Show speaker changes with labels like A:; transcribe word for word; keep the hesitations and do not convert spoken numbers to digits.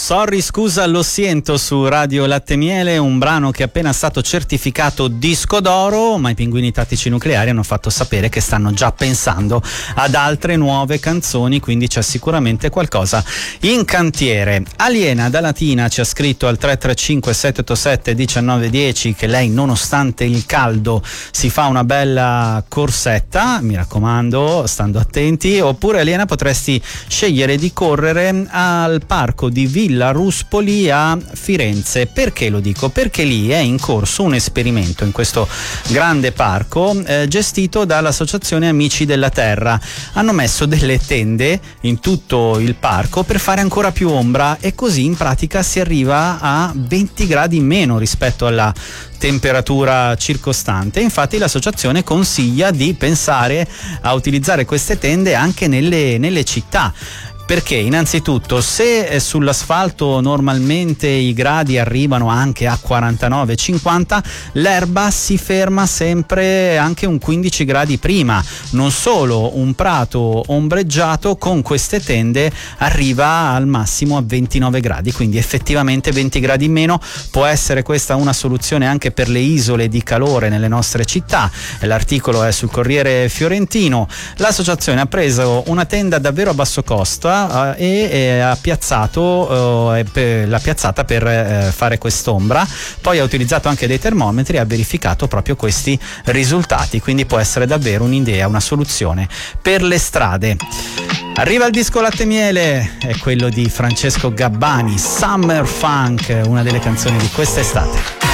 A: Sorry, scusa, lo sento su Radio Latte Miele, un brano che è appena stato certificato disco d'oro, ma i Pinguini Tattici Nucleari hanno fatto sapere che stanno già pensando ad altre nuove canzoni, quindi c'è sicuramente qualcosa in cantiere. Aliena da Latina ci ha scritto al tre tre cinque sette otto sette uno nove uno zero che lei, nonostante il caldo, si fa una bella corsetta, mi raccomando, stando attenti. Oppure, Aliena, potresti scegliere di correre al parco di Villa Ruspoli a Firenze. Perché lo dico? Perché lì è in corso un esperimento in questo grande parco eh, gestito dall'associazione Amici della Terra. Hanno messo delle tende in tutto il parco per fare ancora più ombra e così in pratica si arriva a venti gradi in meno rispetto alla temperatura circostante. Infatti l'associazione consiglia di pensare a utilizzare queste tende anche nelle, nelle città. Perché innanzitutto, se sull'asfalto normalmente i gradi arrivano anche a quarantanove cinquanta, l'erba si ferma sempre anche un quindici gradi prima. Non solo, un prato ombreggiato con queste tende arriva al massimo a ventinove gradi, quindi effettivamente venti gradi in meno. Può essere questa una soluzione anche per le isole di calore nelle nostre città. L'articolo è sul Corriere Fiorentino. L'associazione ha preso una tenda davvero a basso costo e, e ha piazzato eh, per, l'ha piazzata per eh, fare quest'ombra, poi ha utilizzato anche dei termometri e ha verificato proprio questi risultati, quindi può essere davvero un'idea, una soluzione per le strade. Arriva il disco Latte Miele, è quello di Francesco Gabbani, Summer Funk, una delle canzoni di quest'estate.